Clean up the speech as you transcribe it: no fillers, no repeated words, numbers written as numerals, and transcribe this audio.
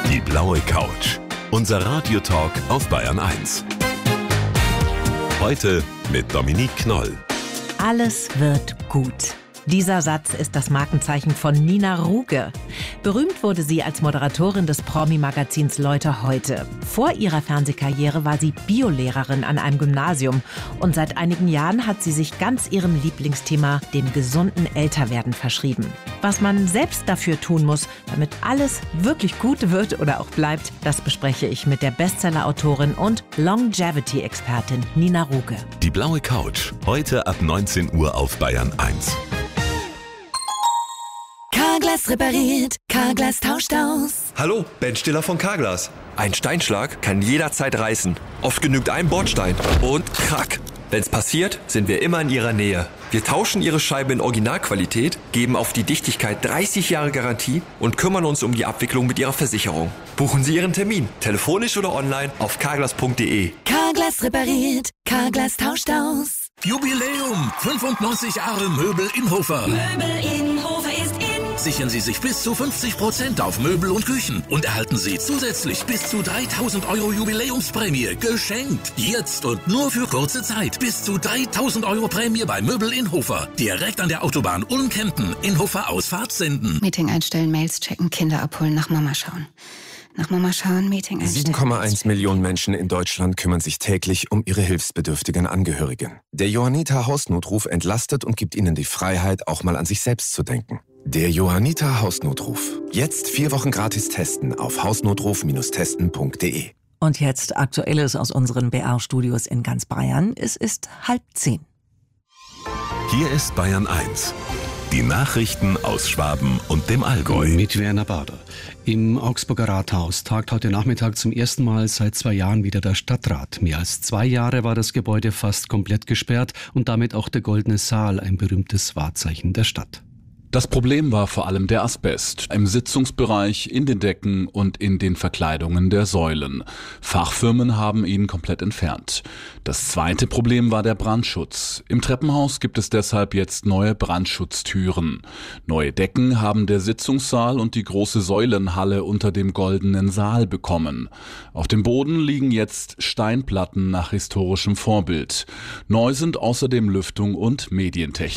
Die blaue Couch. Unser Radiotalk auf Bayern 1. Heute mit Dominique Knoll. Alles wird gut. Dieser Satz ist das Markenzeichen von Nina Ruge. Berühmt wurde sie als Moderatorin des Promi-Magazins Leute heute. Vor ihrer Fernsehkarriere war sie Biolehrerin an einem Gymnasium. Und seit einigen Jahren hat sie sich ganz ihrem Lieblingsthema, dem gesunden Älterwerden, verschrieben. Was man selbst dafür tun muss, damit alles wirklich gut wird oder auch bleibt, das bespreche ich mit der Bestseller-Autorin und Longevity-Expertin Nina Ruge. Die blaue Couch. Heute ab 19 Uhr auf Bayern 1. Carglass repariert, Carglass tauscht aus. Hallo, Ben Stiller von Carglass. Ein Steinschlag kann jederzeit reißen. Oft genügt ein Bordstein und krack. Wenn's passiert, sind wir immer in Ihrer Nähe. Wir tauschen Ihre Scheibe in Originalqualität, geben auf die Dichtigkeit 30 Jahre Garantie und kümmern uns um die Abwicklung mit Ihrer Versicherung. Buchen Sie Ihren Termin, telefonisch oder online auf carglass.de. Carglass repariert, Carglass tauscht aus. Jubiläum! 95 Jahre Möbel Inhofer. Möbel Inhofer ist in. Sichern Sie sich bis zu 50% auf Möbel und Küchen und erhalten Sie zusätzlich bis zu 3.000 € Jubiläumsprämie geschenkt. Jetzt und nur für kurze Zeit. Bis zu 3.000 € Prämie bei Möbel Inhofer. Direkt an der Autobahn Ulm-Kempten. Inhofer Ausfahrt senden. Meeting einstellen, Mails checken, Kinder abholen, nach Mama schauen. Nach Mama schauen, Meeting einstellen. 7,1 Millionen Menschen in Deutschland kümmern sich täglich um ihre hilfsbedürftigen Angehörigen. Der Johanniter Hausnotruf entlastet und gibt ihnen die Freiheit, auch mal an sich selbst zu denken. Der Johanniter Hausnotruf. Jetzt 4 Wochen gratis testen auf hausnotruf-testen.de. Und jetzt Aktuelles aus unseren BR-Studios in ganz Bayern. Es ist 9:30. Hier ist Bayern 1. Die Nachrichten aus Schwaben und dem Allgäu. Mit Werner Bader. Im Augsburger Rathaus tagt heute Nachmittag zum ersten Mal seit 2 Jahren wieder der Stadtrat. Mehr als 2 Jahre war das Gebäude fast komplett gesperrt und damit auch der Goldene Saal, ein berühmtes Wahrzeichen der Stadt. Das Problem war vor allem der Asbest im Sitzungsbereich, in den Decken und in den Verkleidungen der Säulen. Fachfirmen haben ihn komplett entfernt. Das zweite Problem war der Brandschutz. Im Treppenhaus gibt es deshalb jetzt neue Brandschutztüren. Neue Decken haben der Sitzungssaal und die große Säulenhalle unter dem Goldenen Saal bekommen. Auf dem Boden liegen jetzt Steinplatten nach historischem Vorbild. Neu sind außerdem Lüftung und Medientechnik.